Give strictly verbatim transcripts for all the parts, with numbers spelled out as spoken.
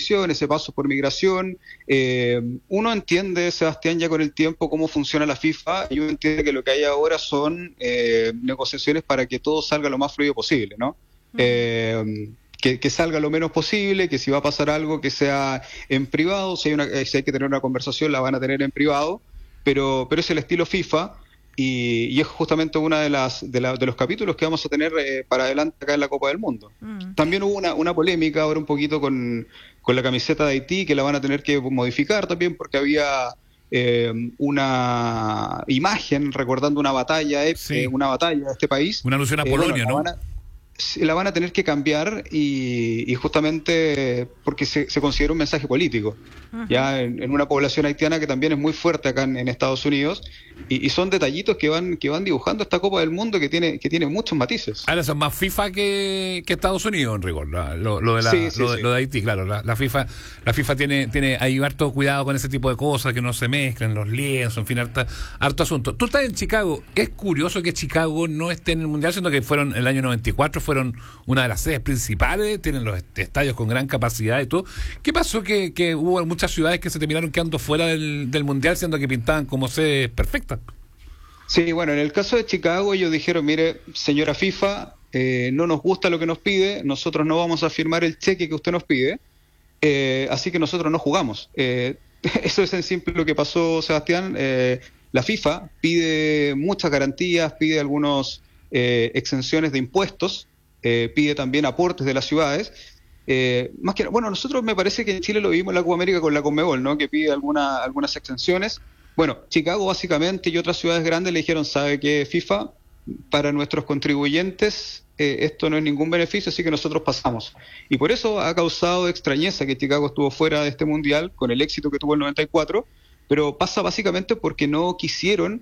extradición, ese paso por migración. Eh, uno entiende, Sebastián, ya con el tiempo cómo funciona la FIFA, y uno entiende que lo que hay ahora son eh, negociaciones para que todo salga lo más fluido posible, ¿no? Uh-huh. Eh, que, que salga lo menos posible, que si va a pasar algo que sea en privado, si hay, una, si hay que tener una conversación la van a tener en privado, pero, pero es el estilo FIFA. Y, y es justamente uno de, las, de, la, de los capítulos que vamos a tener eh, para adelante acá en la Copa del Mundo. Mm. También hubo una, una polémica ahora un poquito con, con la camiseta de Haití, que la van a tener que modificar también porque había eh, una imagen recordando una batalla, eh, sí. una batalla de este país. Una alusión a eh, Polonia, bueno, ¿no? La van a tener que cambiar y, y justamente porque se, se considera un mensaje político, uh-huh. ya en, en una población haitiana que también es muy fuerte acá en, en Estados Unidos, y, y son detallitos que van que van dibujando esta Copa del Mundo que tiene que tiene muchos matices. Ahora son más FIFA que, que Estados Unidos, en rigor, lo, lo, de la, sí, sí, lo, de, sí. lo de Haití, claro, la, la FIFA la FIFA tiene tiene hay harto cuidado con ese tipo de cosas, que no se mezclen los lienzos, en fin, harta, harto asunto. Tú estás en Chicago, es curioso que Chicago no esté en el Mundial, siendo que fueron el año noventa y cuatro, fueron una de las sedes principales, tienen los estadios con gran capacidad y todo. ¿Qué pasó que, que hubo muchas ciudades que se terminaron quedando fuera del, del Mundial, siendo que pintaban como sedes perfectas? Sí, bueno, en el caso de Chicago ellos dijeron, mire, señora FIFA, eh, no nos gusta lo que nos pide, nosotros no vamos a firmar el cheque que usted nos pide, eh, así que nosotros no jugamos. Eh, eso es en simple lo que pasó, Sebastián. Eh, la FIFA pide muchas garantías, pide algunas eh, exenciones de impuestos, Eh, pide también aportes de las ciudades. Eh, más que bueno, nosotros me parece que en Chile lo vimos en la Copa América con la Conmebol, ¿no? Que pide alguna, algunas exenciones. Bueno, Chicago básicamente y otras ciudades grandes le dijeron, ¿sabe qué, FIFA? Para nuestros contribuyentes eh, esto no es ningún beneficio, así que nosotros pasamos. Y por eso ha causado extrañeza que Chicago estuvo fuera de este mundial con el éxito que tuvo el noventa y cuatro, pero pasa básicamente porque no quisieron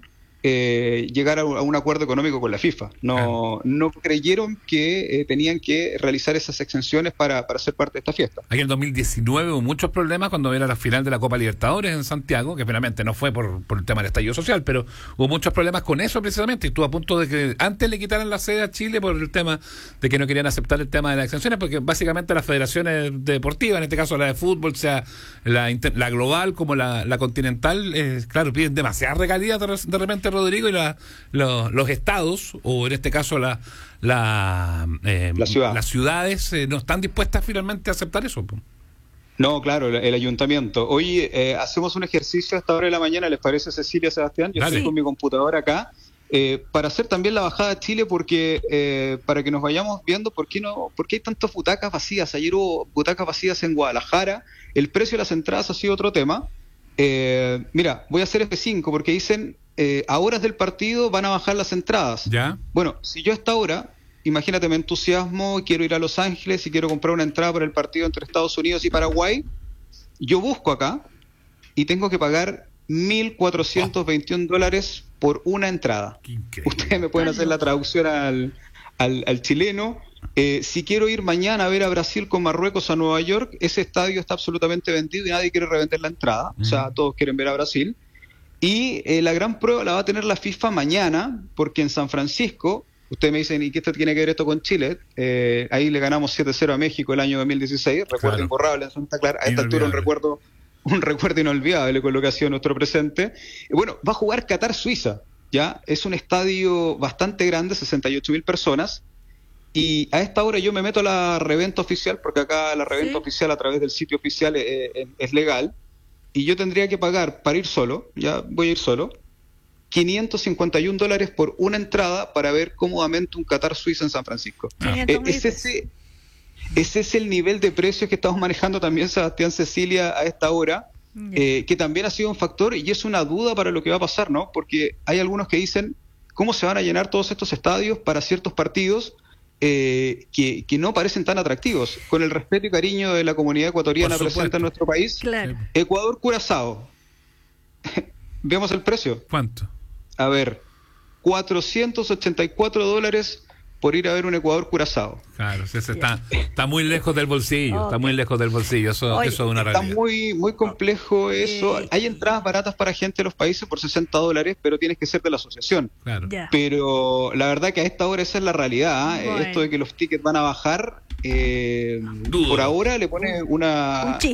Eh, llegar a, a un acuerdo económico con la FIFA. No, claro. no creyeron que eh, tenían que realizar esas exenciones para, para ser parte de esta fiesta. Aquí en dos mil diecinueve hubo muchos problemas cuando era la final de la Copa Libertadores en Santiago, que finalmente no fue por, por el tema del estallido social, pero hubo muchos problemas con eso precisamente, y estuvo a punto de que antes le quitaran la sede a Chile por el tema de que no querían aceptar el tema de las exenciones, porque básicamente las federaciones deportivas, en este caso la de fútbol, sea la, inter, la global como la, la continental, eh, claro, piden demasiadas regalías de, de repente, Rodrigo, y la, lo, los estados, o en este caso la, la, eh, la ciudad. las ciudades, eh, no están dispuestas finalmente a aceptar eso. No, claro, el, el ayuntamiento. Hoy eh, hacemos un ejercicio a esta hora de la mañana, ¿les parece, Cecilia, Sebastián? Yo Dale. estoy con mi computadora acá, eh, para hacer también la bajada a Chile, porque eh, para que nos vayamos viendo por qué, no, por qué hay tantas butacas vacías. Ayer hubo butacas vacías en Guadalajara, el precio de las entradas ha sido otro tema. Eh, mira, voy a hacer F cinco porque dicen eh, a horas del partido van a bajar las entradas. ¿Ya? Bueno, si yo a esta hora, imagínate, me entusiasmo, quiero ir a Los Ángeles y quiero comprar una entrada para el partido entre Estados Unidos y Paraguay, yo busco acá y tengo que pagar mil cuatrocientos veintiún dólares por una entrada. Ustedes me pueden hacer la traducción al, al, al chileno. Eh, si quiero ir mañana a ver a Brasil con Marruecos a Nueva York, ese estadio está absolutamente vendido y nadie quiere revender la entrada. Mm. O sea, todos quieren ver a Brasil. Y eh, la gran prueba la va a tener la FIFA mañana, porque en San Francisco, ustedes me dicen, ¿y qué esto tiene que ver esto con Chile? Eh, ahí le ganamos siete cero a México el año dos mil dieciséis, recuerdo claro. imborrable en Santa Clara. A esta altura un recuerdo, un recuerdo inolvidable con lo que ha sido nuestro presente. Y bueno, va a jugar Qatar-Suiza, ¿ya? Es un estadio bastante grande, sesenta y ocho mil personas. Y a esta hora yo me meto a la reventa oficial, porque acá la reventa ¿Sí? oficial a través del sitio oficial es, es, es legal, y yo tendría que pagar para ir solo, ya voy a ir solo, quinientos cincuenta y un dólares por una entrada para ver cómodamente un Qatar-Suiza en San Francisco. Ah. Eh, es ese, ese es el nivel de precios que estamos manejando también, Sebastián, Cecilia, a esta hora, eh, que también ha sido un factor y es una duda para lo que va a pasar, ¿no? Porque hay algunos que dicen, ¿cómo se van a llenar todos estos estadios para ciertos partidos Eh, que, que no parecen tan atractivos? Con el respeto y cariño de la comunidad ecuatoriana presente en nuestro país. Claro. Ecuador-Curazao. Veamos el precio. ¿Cuánto? A ver, cuatrocientos ochenta y cuatro dólares por ir a ver un Ecuador-Curazao. Claro, ese está, está muy lejos del bolsillo, okay. está muy lejos del bolsillo, eso, Oye, eso es una está realidad. Está muy, muy complejo eso. Eh, Hay entradas baratas para gente de los países por sesenta dólares, pero tienes que ser de la asociación. Claro. Yeah. Pero la verdad que a esta hora esa es la realidad. ¿eh? Bueno. Esto de que los tickets van a bajar, eh, por ahora le pone una...